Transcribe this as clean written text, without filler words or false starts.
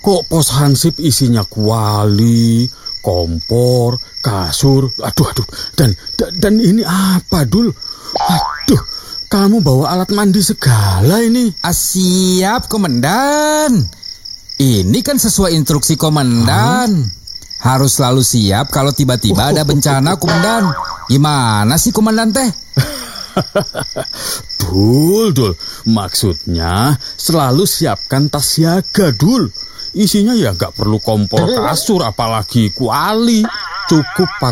Kok pos Hansip isinya kuali, kompor, kasur, aduh. Dan ini apa, Dul? Aduh, kamu bawa alat mandi segala ini. Siap, Komandan. Ini kan sesuai instruksi Komandan. Harus selalu siap kalau tiba-tiba ada bencana, Komandan. Gimana sih, Komandan teh? Dul, maksudnya selalu siapkan tas siaga, Dul. Isinya ya nggak perlu kompor kasur, apalagi kuali. Cukup pakai